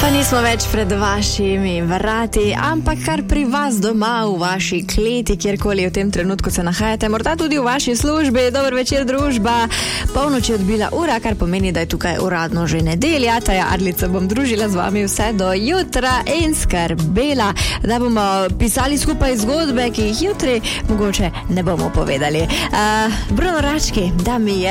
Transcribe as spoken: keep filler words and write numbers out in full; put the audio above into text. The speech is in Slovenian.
Pa nismo več pred vašimi vrati, ampak kar pri vas doma, v vaši kleti, kjerkoli v tem trenutku se nahajate, morda tudi v vaši službi. Dober večer, družba. Polnoč je odbila ura, kar pomeni, da je tukaj uradno že nedelja. Taja Arlica bom družila z vami vse do jutra in skrbela, da bomo pisali skupaj zgodbe, ki jih jutri mogoče ne bomo povedali. Uh, Bruno Rački, da mi je